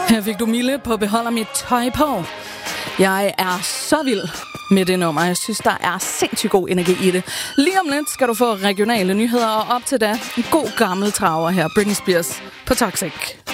Her fik du Mille på Beholder mit tøj på. Jeg er så vild med det nummer. Jeg synes, der er sindssygt god energi i det. Lige om lidt skal du få regionale nyheder, og op til da en god gammel traver her. Britney Spears på Toxic.